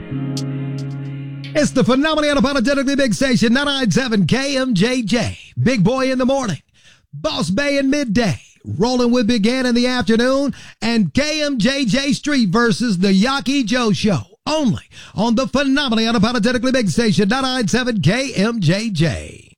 It's the phenomenally unapologetically big station, 997 KMJJ. Big Boy in the morning, Boss Bay in midday, Rolling with Big Ant in the afternoon, and KMJJ Street versus the Yaki Joe Show. Only on the phenomenally unapologetically big station, 997 KMJJ.